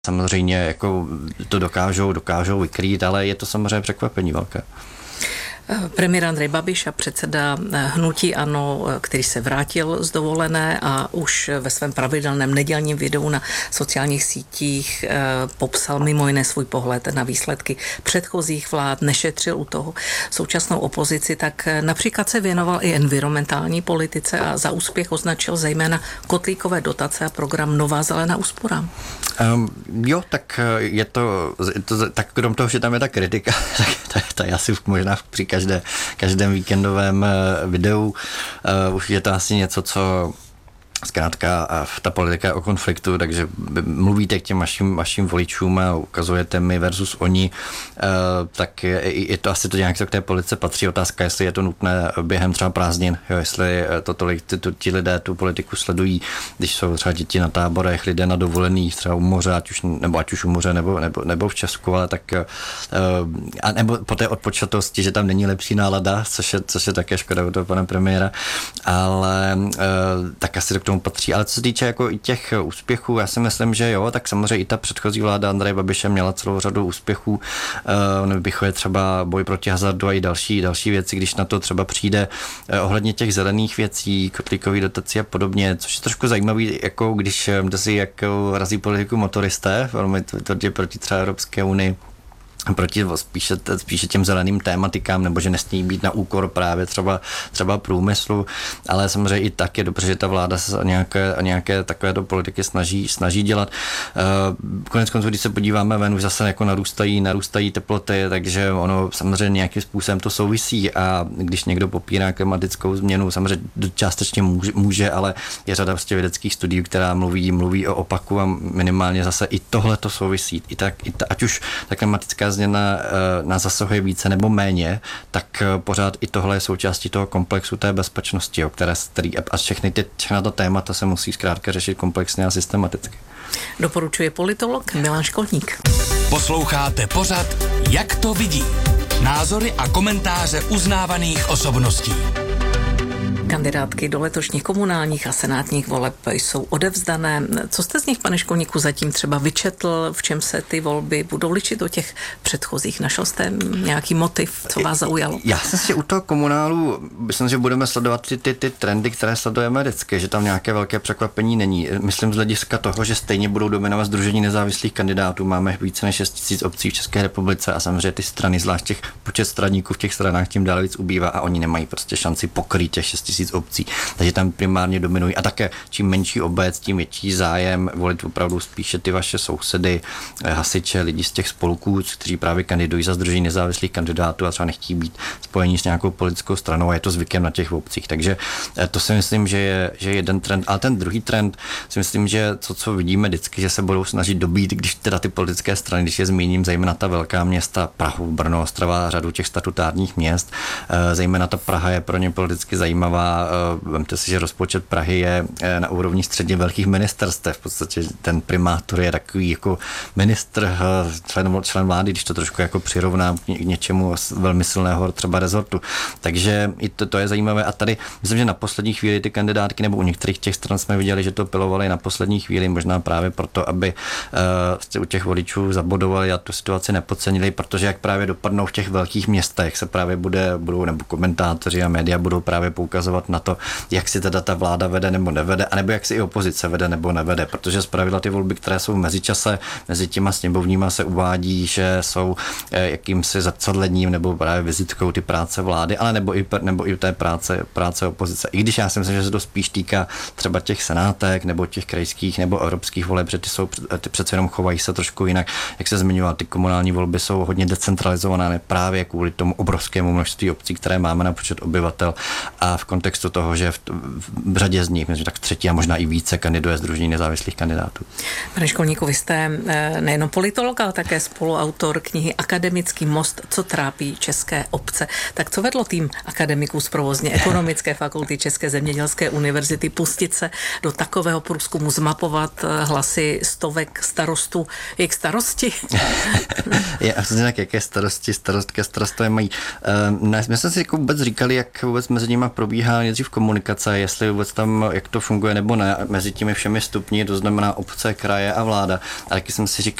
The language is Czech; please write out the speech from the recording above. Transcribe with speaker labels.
Speaker 1: Samozřejmě jako to dokážou vykrýt, ale je to samozřejmě překvapení velké.
Speaker 2: Premiér Andrej Babiš a předseda hnutí ANO, který se vrátil z dovolené a už ve svém pravidelném nedělním videu na sociálních sítích popsal mimo jiné svůj pohled na výsledky předchozích vlád, nešetřil u toho současnou opozici, tak například se věnoval i environmentální politice a za úspěch označil zejména kotlíkové dotace a program Nová zelená úspora.
Speaker 1: Jo, tak je to tak krom toho, že tam je ta kritika, tak já si možná při každém víkendovém videu už je to asi něco, co zkrátka ta politika je o konfliktu, takže mluvíte k těm vašim voličům a ukazujete my versus oni, tak je to asi to nějak k té politice patří. Otázka, jestli je to nutné během třeba prázdnin, jo, jestli to tolik ti lidé tu politiku sledují, když jsou třeba děti na táborech, lidé na dovolených, třeba u moře, ať už u moře nebo v Česku, ale tak a nebo po té odpočatosti, že tam není lepší nálada, což je také škoda u toho pana premiéra, ale tak asi k tomu patří. Ale co se týče jako i těch úspěchů, já si myslím, že jo, tak samozřejmě i ta předchozí vláda Andreje Babiše měla celou řadu úspěchů. Vypichuje třeba boj proti hazardu a i další věci, když na to třeba přijde ohledně těch zelených věcí, kotlíkových dotací a podobně, což je trošku zajímavý, jako když si jako razí politiku motoristé, velmi tvrdě proti třeba Evropské unii, proti spíše těm zeleným tématikám, nebo že nesmí být na úkor právě třeba průmyslu, ale samozřejmě i tak je dobře, že ta vláda se nějaké takovéto politiky snaží dělat. Konec konců, když se podíváme ven, už zase jako narůstají teploty, takže ono samozřejmě nějakým způsobem to souvisí a když někdo popírá klimatickou změnu, samozřejmě částečně může, ale je řada vlastně vědeckých studií, která mluví o opaku a minimálně zase i tohle to souvisí. Ať už ta klimatická změna nás zasahuje více nebo méně, tak pořád i tohle je součástí toho komplexu té bezpečnosti, který a všechna ta témata se musí zkrátka řešit komplexně a systematicky.
Speaker 2: Doporučuje politolog Milan Školník.
Speaker 3: Posloucháte pořad Jak to vidí? Názory a komentáře uznávaných osobností.
Speaker 2: Kandidátky do letošních komunálních a senátních voleb jsou odevzdané. Co jste z nich, pane Školníku, zatím třeba vyčetl, v čem se ty volby budou ličit od těch předchozích? Našel jste nějaký motiv, co vás zaujalo?
Speaker 1: Já jsem si u toho komunálu, myslím, že budeme sledovat ty trendy, které sledujeme vždycky, že tam nějaké velké překvapení není. Myslím z hlediska toho, že stejně budou dominovat sdružení nezávislých kandidátů. Máme více než 6 000 obcí v České republice a samozřejmě ty strany, zvlášť těch počet straníků v těch stranách tím dále víc ubývá a oni nemají prostě šanci pokrýt těch 6 000 obcí. Takže tam primárně dominují a také čím menší obec, tím větší zájem volit opravdu spíše ty vaše sousedy, hasiče, lidi z těch spolků, kteří právě kandidují za sdružení nezávislých kandidátů a třeba nechtějí být spojení s nějakou politickou stranou a je to zvykem na těch obcích. Takže to si myslím, že je jeden trend. Ale ten druhý trend si myslím, že co vidíme vždycky, že se budou snažit dobít, když teda ty politické strany, když je zmíním, zejména ta velká města, Prahu, Brno, Ostrava, řadu těch statutárních měst, zejména ta Praha je pro ně politicky zajímavá. Vemte si, že rozpočet Prahy je na úrovni středně velkých ministerstev. V podstatě ten primátor je takový jako ministr, člen vlády, když to trošku jako přirovnám k něčemu velmi silného třeba rezortu. Takže i to je zajímavé. A tady myslím, že na poslední chvíli ty kandidátky nebo u některých těch stran jsme viděli, že to pilovali na poslední chvíli, možná právě proto, aby u těch voličů zabodovali a tu situaci nepodcenili, protože jak právě dopadnou v těch velkých městech, se právě budou nebo komentátoři a média budou právě poukazovat na to, jak si teda ta vláda vede nebo nevede, anebo jak si i opozice vede nebo nevede, protože zpravidla ty volby, které jsou v mezičase, mezi těma sněmovníma se uvádí, že jsou jakýmsi zrcadlením nebo právě vizitkou ty práce vlády, ale nebo i té práce opozice. I když já si myslím, že se to spíš týká třeba těch senátek nebo těch krajských nebo evropských voleb, že ty přece jenom chovají se trošku jinak. Jak se zmiňoval, ty komunální volby jsou hodně decentralizované právě kvůli tomu obrovskému množství obcí, které máme na počet obyvatel a v kontextu toho, že v řadě z nich, myslím, tak třetí a možná i více kandiduje sdružení nezávislých kandidátů.
Speaker 2: Pane Školníku, vy jste nejenom politolog, ale také spoluautor knihy Akademický most, co trápí české obce. Tak co vedlo tým akademiků z provozně ekonomické fakulty České zemědělské univerzity pustit se do takového průzkumu, zmapovat hlasy stovek starostů, jejich starosti?
Speaker 1: Jaké starostové mají. My jsme si jako vůbec říkali, jak vůbec mezi nimi probíhá nejdřív komunikace, jestli vůbec tam, jak to funguje nebo ne, mezi těmi všemi stupni, to znamená obce, kraje a vláda. A taky jsem si říkal,